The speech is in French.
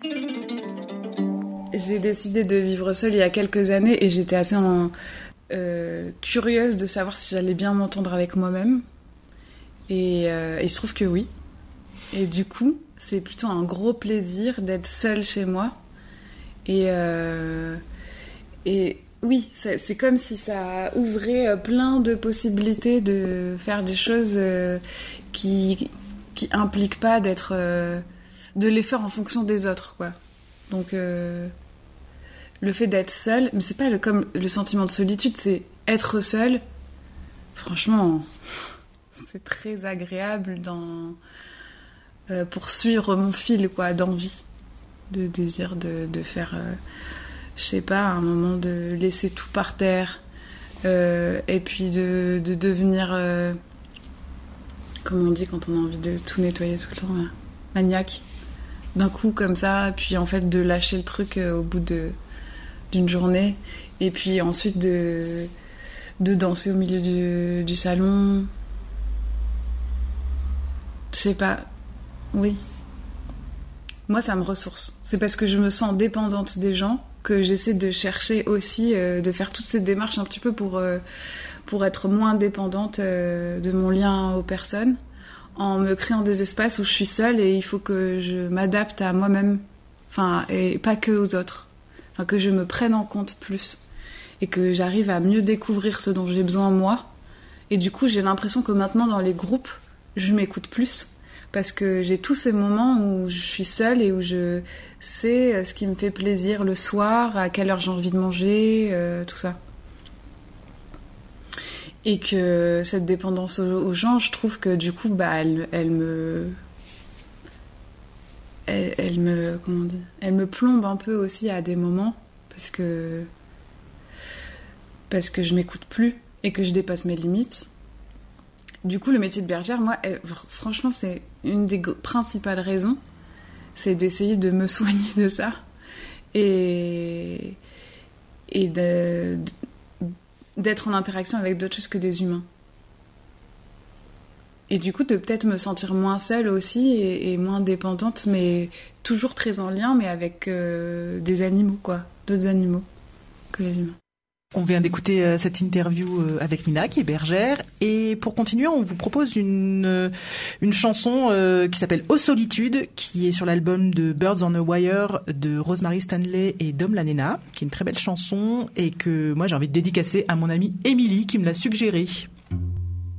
J'ai décidé de vivre seule il y a quelques années et j'étais assez curieuse de savoir si j'allais bien m'entendre avec moi-même. Et il se trouve que oui. Et du coup, c'est plutôt un gros plaisir d'être seule chez moi. Et oui, c'est comme si ça ouvrait plein de possibilités de faire des choses qui impliquent pas de les faire en fonction des autres, quoi. Donc le fait d'être seule, mais c'est pas comme le sentiment de solitude, c'est être seule. Franchement, c'est très agréable pour suivre mon fil, quoi, d'envie, de désir de faire, je sais pas, un moment de laisser tout par terre, et puis de devenir, comment on dit quand on a envie de tout nettoyer tout le temps, là, maniaque, d'un coup comme ça, puis en fait de lâcher le truc au bout d'une journée, et puis ensuite de danser au milieu du salon. Je sais pas. Oui. Moi, ça me ressource. C'est parce que je me sens dépendante des gens que j'essaie de chercher aussi, de faire toutes ces démarches un petit peu pour être moins dépendante de mon lien aux personnes, en me créant des espaces où je suis seule et il faut que je m'adapte à moi-même, enfin, et pas que aux autres. Enfin, que je me prenne en compte plus et que j'arrive à mieux découvrir ce dont j'ai besoin moi. Et du coup, j'ai l'impression que maintenant, dans les groupes, je m'écoute plus parce que j'ai tous ces moments où je suis seule et où je sais ce qui me fait plaisir le soir, à quelle heure j'ai envie de manger, tout ça. Et que cette dépendance aux gens, je trouve que du coup, bah, elle me comment on dit, elle me plombe un peu aussi à des moments parce que je m'écoute plus et que je dépasse mes limites. Du coup, le métier de bergère, moi, franchement, c'est une des principales raisons, c'est d'essayer de me soigner de ça et d'être en interaction avec d'autres choses que des humains. Et du coup, de peut-être me sentir moins seule aussi et moins dépendante, mais toujours très en lien, mais avec des animaux, quoi, d'autres animaux que les humains. On vient d'écouter cette interview avec Nina, qui est bergère. Et pour continuer, on vous propose une chanson qui s'appelle « Aux solitudes », qui est sur l'album de Birds on a Wire de Rosemary Stanley et Dom Lanena, qui est une très belle chanson et que moi j'ai envie de dédicacer à mon amie Émilie qui me l'a suggérée.